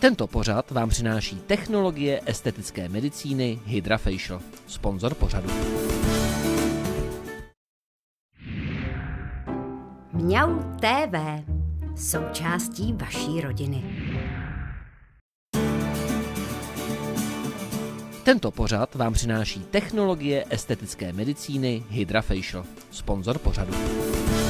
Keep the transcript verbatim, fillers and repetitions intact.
Tento pořad vám přináší technologie estetické medicíny HydraFacial, sponzor pořadu. Mňau té vé, součástí vaší rodiny. Tento pořad vám přináší technologie estetické medicíny HydraFacial, sponzor pořadu.